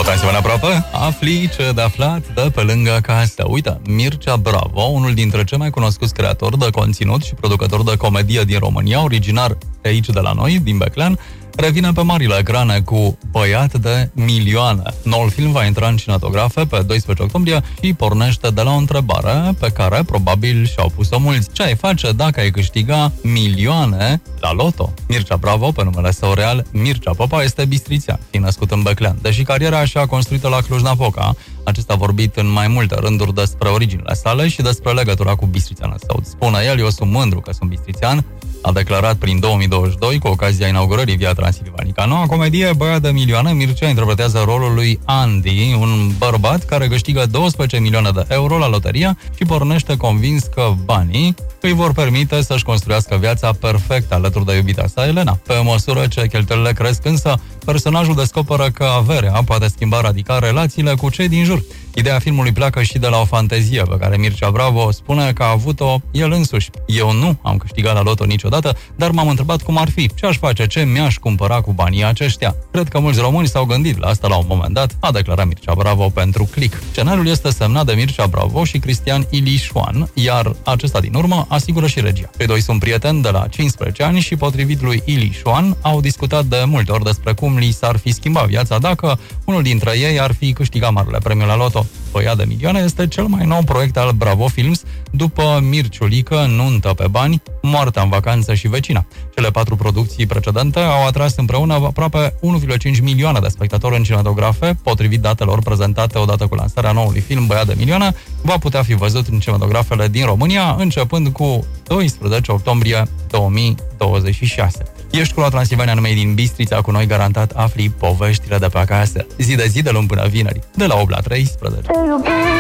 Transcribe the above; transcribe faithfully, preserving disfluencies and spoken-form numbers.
O transiune aproape, afli ce de aflat de pe lângă casă. Uite, Mircea Bravo, unul dintre cei mai cunoscuți creatori de conținut și producători de comedie din România, originar de aici de la noi, din Beclean, revine pe marile ecrane cu Băiat de milioane. Noul film va intra în cinematografe pe doisprezece octombrie și pornește de la o întrebare pe care probabil și-au pus-o mulți. Ce ai face dacă ai câștiga milioane la loto? Mircea Bravo, pe numele său real, Mircea Popa, este bistrițean, fiind născut în Beclean. Deși cariera și-a construită la Cluj-Napoca, acesta a vorbit în mai multe rânduri despre originile sale și despre legătura cu bistrițeanul său. Spune el, eu sunt mândru că sunt bistrițean, a declarat prin două mii douăzeci și doi, cu ocazia inaugurării Via Transilvanica. Noua comedie, Băiat de milioane, Mircea interpretează rolul lui Andy, un bărbat care câștigă doisprezece milioane de euro la loterie și pornește convins că banii îi vor permite să-și construiască viața perfectă alături de iubita sa, Elena. Pe măsură ce cheltuielile cresc însă, personajul descoperă că averea poate schimba radical relațiile cu cei din jur. Ideea filmului pleacă și de la o fantezie pe care Mircea Bravo spune că a avut-o el însuși. Eu nu am câștigat la loto niciodată, dar m-am întrebat cum ar fi, ce aș face, ce mi-aș cumpăra cu banii aceștia. Cred că mulți români s-au gândit la asta la un moment dat, a declarat Mircea Bravo pentru Click. Scenariul este semnat de Mircea Bravo și Cristian Ilișoan, iar acesta din urmă asigură și regia. Cei doi sunt prieteni de la cincisprezece ani și, potrivit lui Ilișoan, au discutat de multe ori despre cum li s-ar fi schimbat viața dacă unul dintre ei ar fi câștigat marele premiu la loto. Băiat de milioane este cel mai nou proiect al Bravo Films, după Mirciulică, Nuntă pe bani, Moartea în vacanță și Vecina. Cele patru producții precedente au atras împreună aproape unu virgulă cinci milioane de spectatori în cinematografe. Potrivit datelor prezentate odată cu lansarea noului film, Băiat de milioane va putea fi văzut în cinematografele din România, începând cu doisprezece octombrie două mii douăzeci și șase. Ești cu la Transilvania numai din Bistrița, cu noi garantat afli poveștile de pe acasă. Zi de zi, de luni până vineri, de la opt la treisprezece.